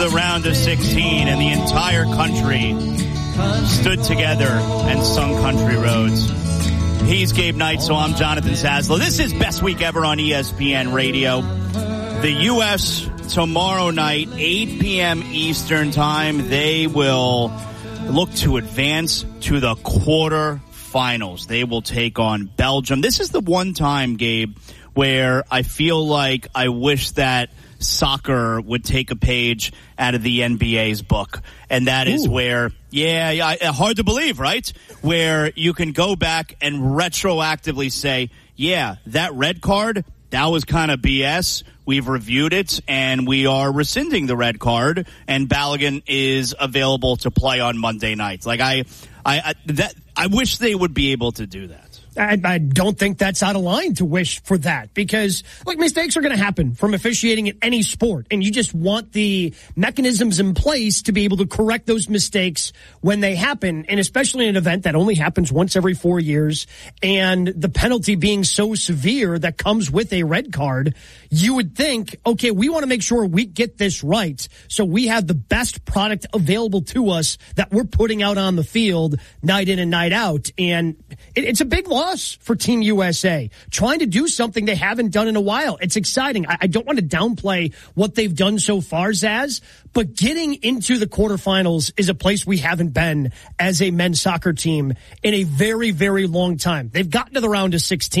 The round of 16 and the entire country stood together and sung Country Roads. He's Gabe Knight, so I'm Jonathan Saslow. This is Best Week Ever on ESPN Radio. The U.S. tomorrow night, 8 p.m. Eastern Time, they will look to advance to the quarterfinals. They will take on Belgium. This is the one time, Gabe, where I feel like I wish that soccer would take a page out of the NBA's book. And that is where, hard to believe, right? Where you can go back and retroactively say, yeah, that red card, that was kind of BS. We've reviewed it, and we are rescinding the red card, and Balogun is available to play on Monday nights. Like, I wish they would be able to do that. I don't think that's out of line to wish for that because, look, mistakes are going to happen from officiating in any sport, and you just want the mechanisms in place to be able to correct those mistakes when they happen, and especially in an event that only happens once every 4 years, and the penalty being so severe that comes with a red card, you would think, okay, we want to make sure we get this right so we have the best product available to us that we're putting out on the field night in and night out, and it's a big loss for Team USA, trying to do something they haven't done in a while. It's exciting. I don't want to downplay what they've done so far, Zaz, but getting into the quarterfinals is a place we haven't been as a men's soccer team in a very, very long time. They've gotten to the round of 16.